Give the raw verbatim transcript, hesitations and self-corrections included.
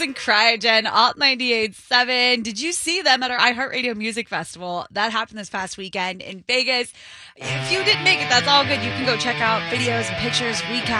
and Cryogen, Alt ninety-eight point seven. Did you see them at our iHeartRadio Music Festival? That happened this past weekend in Vegas. If you didn't make it, that's all good. You can go check out videos and pictures, recaps,